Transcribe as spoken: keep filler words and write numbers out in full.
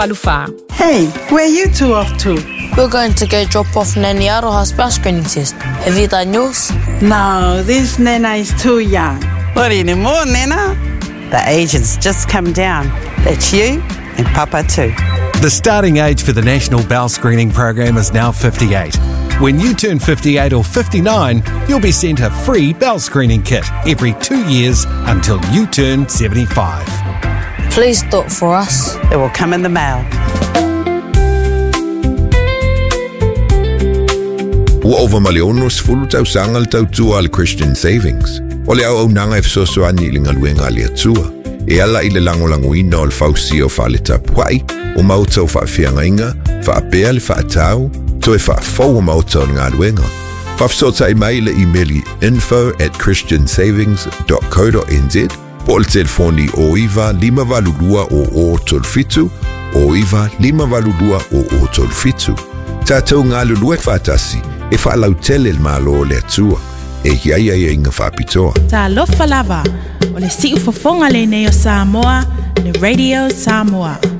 Alufa. Hey, where you two off to? We're going to go drop off Nanny Aroha's bell screening test. Have you done yours? No, this Nena is too young. What anymore, Nena? The age has just come down. That's you and Papa too. The starting age for the National Bowel Screening Program is now fifty-eight. When you turn fifty-eight or fifty-nine, you'll be sent a free bowel screening kit every two years until you turn seventy-five. Please do it for us. It will come in the mail. Ua ova maleono sefulu tausanga le tautua le Christian Savings. O le au au nanga e fesoasoani i le galuega a le atua. E ala i le langolangoina o le fausia o faletapwai, o mautau faafeagaiga, faapea le faatau, toe faafou o mautau le galuega. Faafesoatai mai le emaili info at christian savings dot co dot n z, po le telefoni o iva lima valulua o o tolfitu, o iva lima valulua o o tolfitu. Tātou ngalulua e faatasi, e faalautele le malo o le atua, e hiai ai inga faapitoa. Ta lofa lava, o le siu fofonga le nei o Samoa, le Radio Samoa.